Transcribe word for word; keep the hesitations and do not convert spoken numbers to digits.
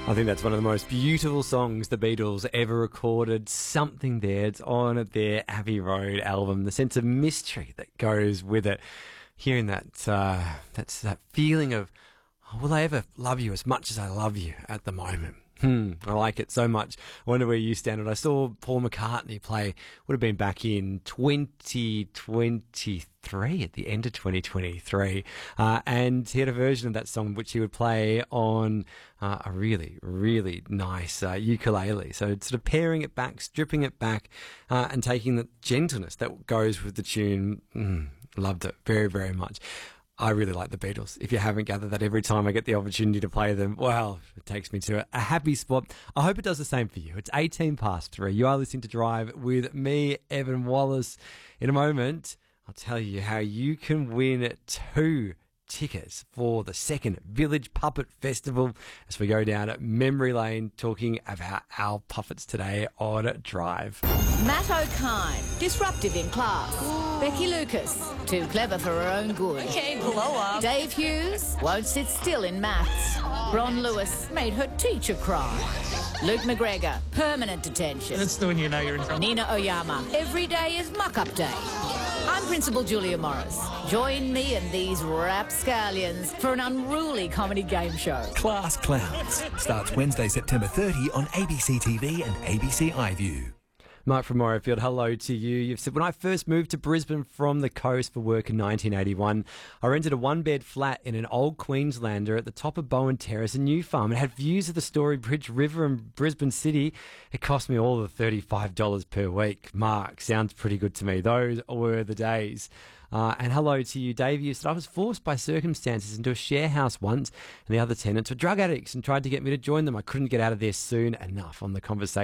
I think that's one of the most beautiful songs the Beatles ever recorded. Something there. It's on their Abbey Road album. The sense of mystery that goes with it. Hearing that, uh, that's that feeling of, oh, will I ever love you as much as I love you at the moment? Hmm, I like it so much. I wonder where you stand. And I saw Paul McCartney play, would have been back in twenty twenty-three, at the end of twenty twenty-three. Uh, and he had a version of that song which he would play on uh, a really, really nice uh, ukulele. So sort of paring it back, stripping it back, uh, and taking the gentleness that goes with the tune. Mm, loved it very, very much. I really like the Beatles. If you haven't gathered that, every time I get the opportunity to play them, well, it takes me to a happy spot. I hope it does the same for you. It's eighteen past three. You are listening to Drive with me, Evan Wallace. In a moment, I'll tell you how you can win two tickets for the second Village Puppet Festival as we go down memory lane talking about our puppets today on Drive. Matt O'Kine, disruptive in class. Ooh. Becky Lucas, too clever for her own good. Okay, blow up. Dave Hughes, won't sit still in maths. Bron Lewis made her teacher cry. Luke McGregor, permanent detention. That's the one you know you're in trouble. Nina Oyama, every day is muck-up day. I'm Principal Julia Morris. Join me and these rapscallions for an unruly comedy game show. Class Clowns starts Wednesday, September thirtieth on A B C T V and A B C iView. Mark from Morayfield, hello to you. You've said, when I first moved to Brisbane from the coast for work in nineteen eighty-one, I rented a one-bed flat in an old Queenslander at the top of Bowen Terrace in New Farm. It had views of the Story Bridge River and Brisbane City. It cost me all of thirty-five dollars per week. Mark, sounds pretty good to me. Those were the days. Uh, and hello to you, Dave. You said, I was forced by circumstances into a share house once, and the other tenants were drug addicts and tried to get me to join them. I couldn't get out of there soon enough. On the conversation